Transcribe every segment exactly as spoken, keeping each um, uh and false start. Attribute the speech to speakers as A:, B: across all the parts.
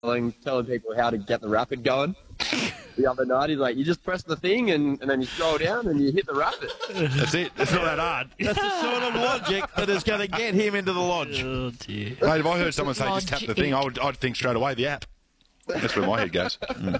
A: telling, telling people how to get the rapid going the other night. He's like, you just press the thing and, and then you scroll down and you hit the rapid.
B: That's it. It's not that hard.
C: That's the sort of logic that is going to get him into the lodge.
D: Oh, dear.
B: Mate, if I heard someone say just tap the thing, I would, I'd think straight away the app. That's where my head goes.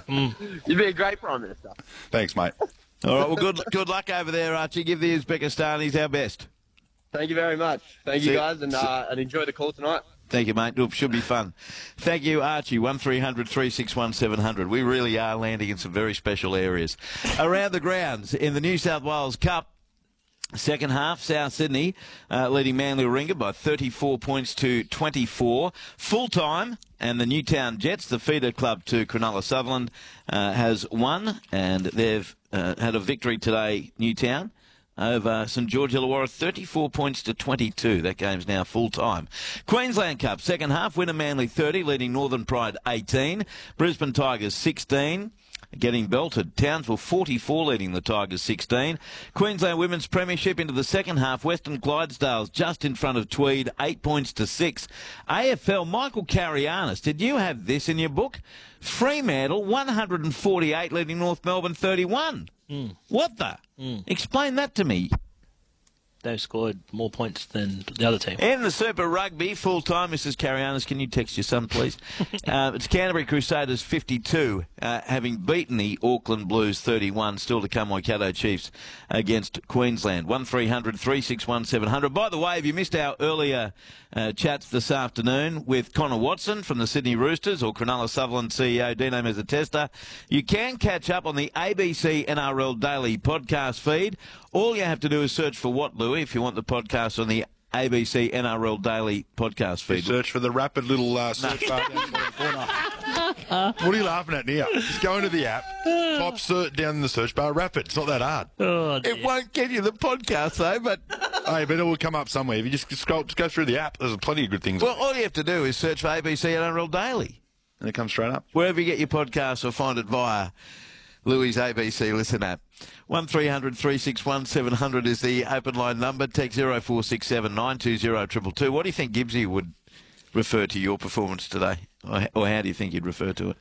B: Mm.
A: You'd be a great Prime Minister.
B: Thanks, mate.
C: All right, well, good good luck over there, Archie. Give the Uzbekistanis our best.
A: Thank you very much. Thank you,
C: See-
A: guys, and, uh, and enjoy the call tonight.
C: Thank you, mate. It should be fun. Thank you, Archie. one three hundred three six one seven hundred. We really are landing in some very special areas. Around the grounds in the New South Wales Cup, second half, South Sydney uh, leading Manly Warringah by thirty-four points to twenty-four. Full time, and the Newtown Jets, the feeder club to Cronulla Sutherland, uh, has won, and they've uh, had a victory today, Newtown, over St George Illawarra, thirty-four points to twenty-two. That game's now full-time. Queensland Cup, second half, winner Manly thirty, leading Northern Pride eighteen. Brisbane Tigers sixteen, getting belted. Townsville forty-four, leading the Tigers sixteen. Queensland Women's Premiership into the second half, Western Clydesdales just in front of Tweed, eight points to six. A F L, Michael Carianis, did you have this in your book? Fremantle, one hundred forty-eight, leading North Melbourne thirty-one.
D: Mm.
C: What the?
D: Mm.
C: Explain that to me.
D: They've scored more points than the other team.
C: In the Super Rugby, full-time, Missus Carianis, can you text your son, please? uh, it's Canterbury Crusaders fifty-two, uh, having beaten the Auckland Blues thirty-one. Still to come, Waikato Chiefs against Queensland. one three hundred three six one seven hundred. By the way, if you missed our earlier uh, chats this afternoon with Connor Watson from the Sydney Roosters or Cronulla Sutherland C E O Dino Mezzatesta, you can catch up on the A B C N R L Daily podcast feed. All you have to do is search for what, Louis, if you want the podcast on the A B C N R L Daily podcast feed.
B: Search for the rapid little uh, search bar down the bottom corner. What are you laughing at now? Just go into the app, type search down in the search bar, rapid. It's not that hard.
D: Oh, dear.
C: It won't get you the podcast, though, but...
B: Hey, but it will come up somewhere. If you just scroll, just go through the app, there's plenty of good things.
C: Well, all you have to do is search for A B C N R L Daily.
B: And it comes straight up.
C: Wherever you get your podcasts, or find it via Louis' A B C Listen app. one three hundred three six one seven hundred is the open line number. Take zero four six seven nine two zero two two two. What do you think Gibbsy would refer to your performance today? Or, or how do you think he'd refer to it?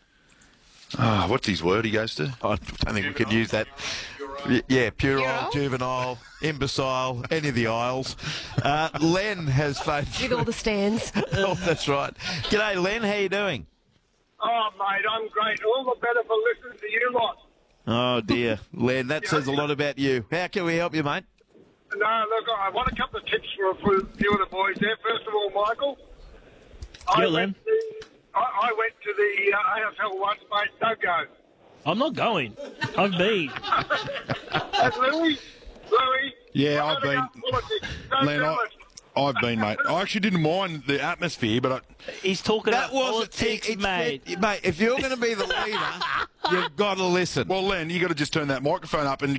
B: Ah, what's his word he goes to?
C: I don't think we can use that. Y- Yeah, puerile, juvenile, imbecile, any of the aisles. Uh, Len has phoned
E: With all the stands.
C: Oh, that's right. G'day, Len. How you doing?
F: Oh, mate, I'm great. All the better for listening to you lot.
C: Oh, dear. Len, that says a lot about you. How can we help you, mate?
F: No, look, I want a couple of tips for, for you and the boys there. First of all, Michael.
D: Yeah,
F: I
D: Len.
F: went to, I, I went to the uh, A F L once, mate. Don't go.
D: I'm not going. I've been.
F: And Louis, Louis.
B: Yeah,
F: I
B: I've
F: don't
B: been.
F: know politics. Don't
B: Len,
F: do
B: I,
F: it.
B: I've been, mate. I actually didn't mind the atmosphere, but I,
D: He's talking
C: That
D: about
C: wasn't...
D: politics,
C: it- it's
D: mate.
C: meant- Mate, if you're going to be the leader, you've got to listen.
B: well, Len, you got to just turn that microphone up and